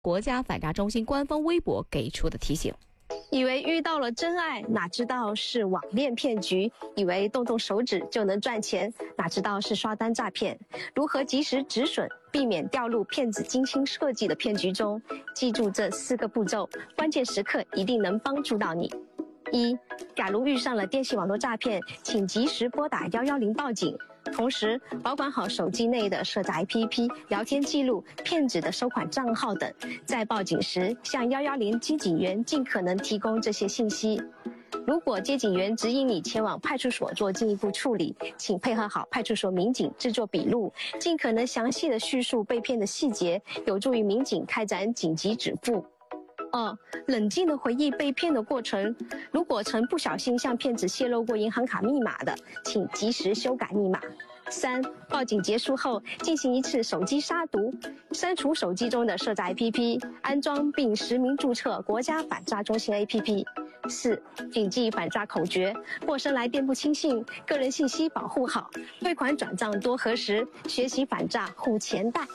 国家反诈中心官方微博给出的提醒。 以为遇到了真爱，哪知道是网恋骗局；以为动动手指就能赚钱，哪知道是刷单诈骗。如何及时止损，避免掉入骗子精心设计的骗局中？记住这4个步骤，关键时刻一定能帮助到你。1. 假如遇上了电信网络诈骗，请及时拨打110报警，同时保管好手机内的涉诈 APP、聊天记录、骗子的收款账号等。在报警时，向110接警员尽可能提供这些信息。如果接警员指引你前往派出所做进一步处理，请配合好派出所民警制作笔录，尽可能详细的叙述被骗的细节，有助于民警开展紧急止付。2. 冷静地回忆被骗的过程，如果曾不小心向骗子泄露过银行卡密码的，请及时修改密码。3. 报警结束后，进行一次手机杀毒，删除手机中的涉诈 APP， 安装并实名注册国家反诈中心 APP。4. 谨记反诈口诀，陌生来电不轻信，个人信息保护好，汇款转账多核实，学习反诈护钱袋。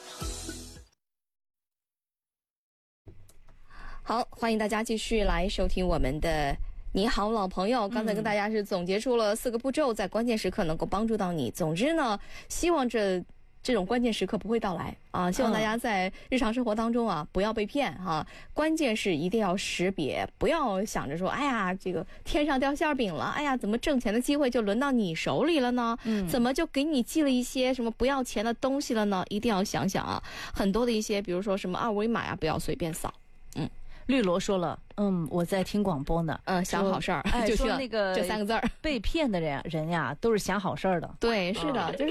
好，欢迎大家继续来收听我们的你好老朋友。刚才跟大家是总结出了4个步骤，在关键时刻能够帮助到你。总之呢，希望这种关键时刻不会到来啊！希望大家在日常生活当中啊，不要被骗哈。关键是一定要识别，不要想着说，哎呀，这个天上掉馅饼了，哎呀，怎么挣钱的机会就轮到你手里了呢？怎么就给你寄了一些什么不要钱的东西了呢？一定要想想啊，很多的一些，比如说什么2维码呀，不要随便扫。 绿萝说了，我在听广播呢。 想好事儿，就说那个这3个字儿， 被骗的人呀，都是想好事儿的。 对，是的，就是，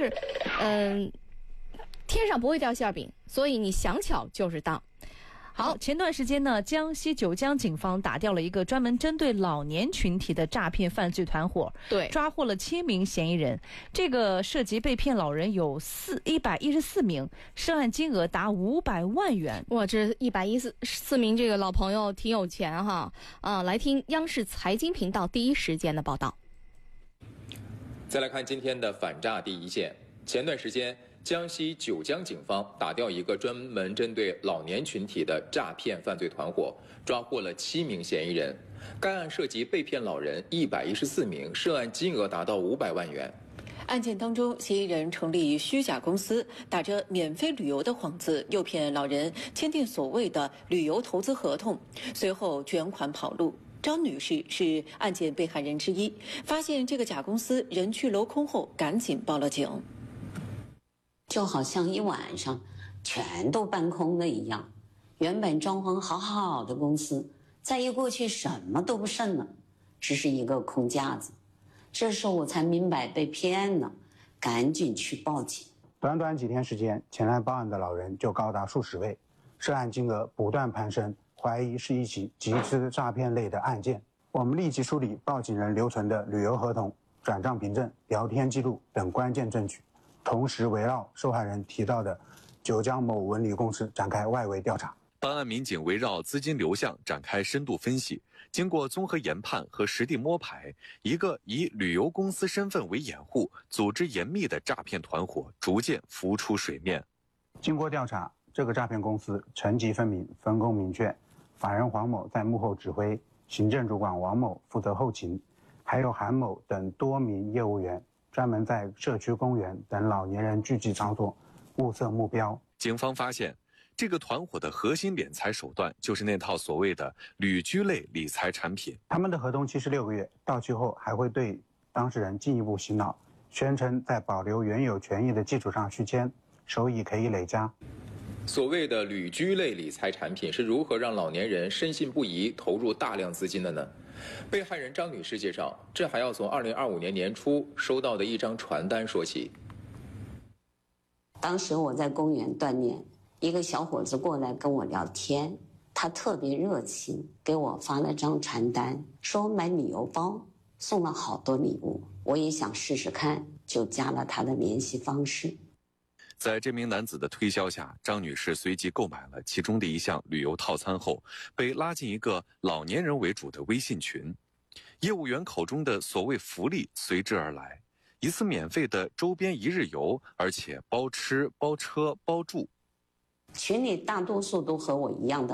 天上不会掉馅饼，所以你想巧就是当。 好，前段时间呢，江西九江警方打掉了一个专门针对老年群体的诈骗犯罪团伙， 对， 抓获了7名嫌疑人。这个涉及被骗老人有114名，涉案金额达500万元。 哇，这114名这个老朋友挺有钱哈！来听央视财经频道第一时间的报道。 再来看今天的反诈第一线。前段时间，江西九江警方打掉一个专门针对老年群体的诈骗犯罪团伙，抓获了7名嫌疑人。该案涉及被骗老人114名，涉案金额达到500万元。 案件当中，嫌疑人成立虚假公司，打着免费旅游的幌子，诱骗老人签订所谓的旅游投资合同，随后卷款跑路。张女士是案件被害人之一，发现这个假公司人去楼空后，赶紧报了警。 就好像一晚上全都搬空了一样，原本装潢好好的公司，再一过去什么都不剩了，只是一个空架子。这时候我才明白被骗了，赶紧去报警。 短短几天时间，前来报案的老人就高达数十位，涉案金额不断攀升，怀疑是一起集资诈骗类的案件。我们立即梳理报警人留存的旅游合同、转账凭证、聊天记录等关键证据，同时围绕受害人提到的九江某文旅公司展开外围调查。 办案民警围绕资金流向展开深度分析，经过综合研判和实地摸排，一个以旅游公司身份为掩护、组织严密的诈骗团伙逐渐浮出水面。 经过调查，这个诈骗公司层级分明、分工明确，法人黄某在幕后指挥，行政主管王某负责后勤，还有韩某等多名业务员专门在社区公园等老年人聚集场所物色目标。 警方发现，这个团伙的核心敛财手段就是那套所谓的旅居类理财产品。 他们的合同期是6个月，到期后还会对当事人进一步洗脑，宣称在保留原有权益的基础上续签，收益可以累加。 所谓的旅居类理财产品是如何让老年人深信不疑投入大量资金的呢？被害人张女士介绍，这还要从2025年年初收到的一张传单说起。 当时我在公园锻炼，一个小伙子过来跟我聊天，他特别热情，给我发了张传单，说买旅游包，送了好多礼物。我也想试试看，就加了他的联系方式。 在这名男子的推销下，张女士随即购买了其中的一项旅游套餐后，被拉进一个老年人为主的微信群。业务员口中的所谓福利随之而来，一次免费的周边1日游，而且包吃包车包住。 群里大多数都和我一样的